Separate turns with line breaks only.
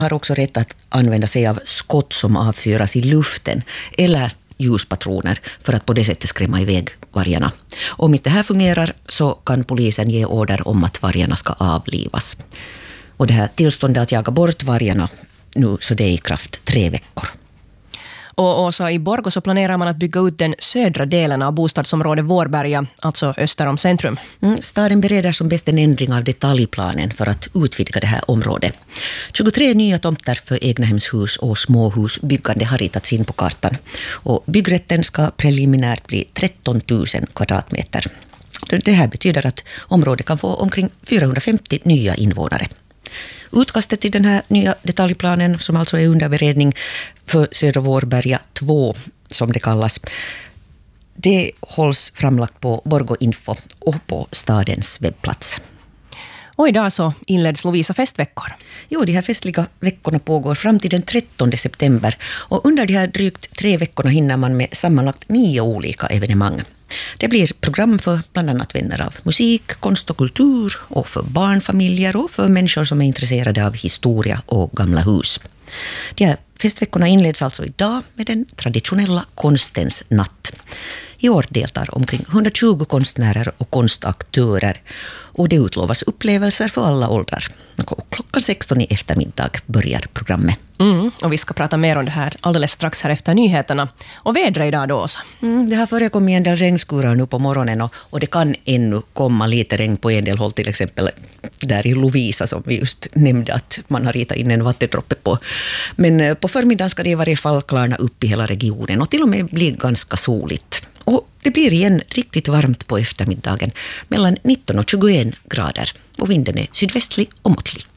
har också rätt att använda sig av skott som avfyras i luften eller ljuspatroner för att på det sättet skrämma iväg vargarna. Om inte det här fungerar så kan polisen ge order om att vargarna ska avlivas. Och det här tillståndet att jaga bort vargarna nu, så det är i kraft 3 veckor.
Och Åsa, i Borgå så planerar man att bygga ut den södra delen av bostadsområdet Vårberga, alltså öster om centrum.
Staden bereder som bäst en ändring av detaljplanen för att utvidga det här området. 23 nya tomter för egnahemshus och småhusbyggande har ritats in på kartan. Och byggrätten ska preliminärt bli 13 000 kvadratmeter. Det här betyder att området kan få omkring 450 nya invånare. Utkastet till den här nya detaljplanen, som alltså är under beredning för Södra Vårberga 2, som det kallas, det hålls framlagt på Borgå Info och på stadens webbplats.
Och idag så inleds Lovisa festveckor.
Jo, de här festliga veckorna pågår fram till den 13 september. Och under de här drygt 3 veckorna hinner man med sammanlagt 9 olika evenemang. Det blir program för bland annat vänner av musik, konst och kultur, och för barnfamiljer och för människor som är intresserade av historia och gamla hus. De här festveckorna inleds alltså idag med den traditionella konstens natt. I år deltar omkring 120 konstnärer och konstaktörer, och det utlovas upplevelser för alla åldrar. Klockan 16 i eftermiddag börjar programmet.
Och vi ska prata mer om det här alldeles strax här efter nyheterna. Och vädret idag då, Åsa?
Det har förekommit en del regnskurar nu på morgonen, och det kan ännu komma lite regn på en del håll, till exempel där i Lovisa som vi just nämnde att man har ritat in en vattendroppe på. Men på förmiddagen ska det i varje fall klarna upp i hela regionen och till och med bli ganska soligt. Och det blir igen riktigt varmt på eftermiddagen, mellan 19 och 21 grader, och vinden är sydvästlig och måttlig.